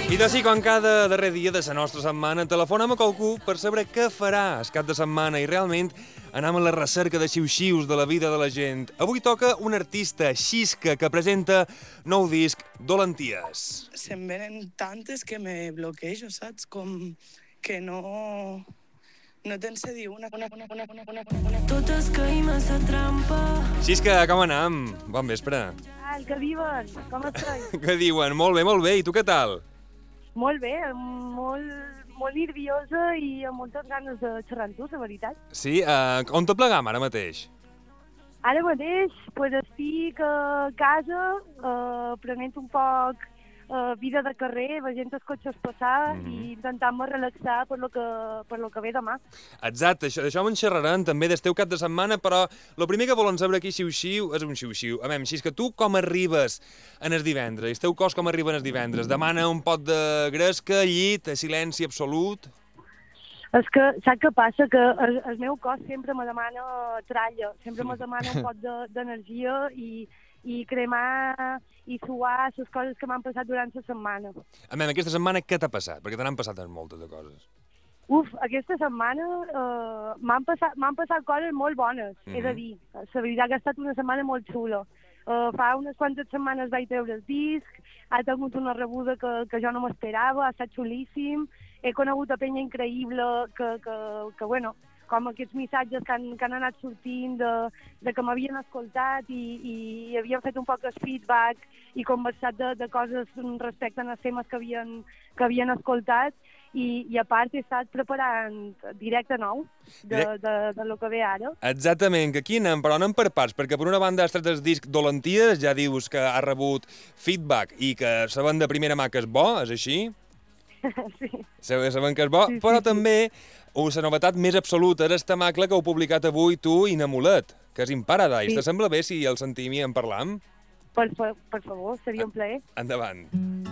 I d'ací, com cada darrer dia de la nostra setmana, telefonem a qualcú per saber què farà el cap de setmana i realment anem a la recerca de xiu-xius de la vida de la gent. Avui toca un artista, Xisca, que presenta nou disc, Dolenties. Se'n venen tantes que me bloquejo, saps? Com que no te'n sé dir una. Totes caïm a la trampa. Xisca, com anem? Bon vespre. Que diuen? Com estàs? Què diuen? Molt bé. I tu què tal? Molt bé, molt nerviosa i amb moltes ganes de xerrar amb tu, la veritat. Sí? On te plegam ara mateix? Ara mateix pues, estic a casa prenent un poc vida de carrer, veient els cotxes passar i intentant-me relaxar per lo que ve demà. Exacte, d'això en xerrarem també del teu cap de setmana, però el primer que volen saber aquí xiu-xiu és un xiu-xiu. A veure, Xisca, tu com arribes en el divendres? El teu cos com arriba en el divendres? Demana un pot de gresca, llit, silenci absolut? És que, saps què passa? Que el meu cos sempre me demana tralla, sempre me demana un pot d'energia i cremar i suar les coses que m'han passat durant la setmana. A veure, aquesta setmana què t'ha passat? Perquè te n'han passat moltes de coses. Aquesta setmana m'han passat coses molt bones, he de dir. La veritat que ha estat una setmana molt xula. Fa unes quantes setmanes vaig treure el disc, ha tingut una rebuda que jo no m'esperava, ha estat xulíssim, he conegut a penya increïble que bueno, com aquests missatges que han anat sortint de que m'havien escoltat i havien fet un poc el feedback i conversat de coses respecte als temes que havien escoltat i a part he estat preparant directe nou de lo que ve ara. Exactament, que aquí anem, però anem per parts, perquè per una banda has tret el disc Dolenties, ja dius que ha rebut feedback i que saben de primera mà que és bo, és així? Sí. Saben que és bo, sí, però també la novetat més absoluta és el temacle que heu publicat avui tu i Namulet, que és In Paradise. Te sembla bé si el sentim i en parlam? Per favor, seria un plaer. Endavant.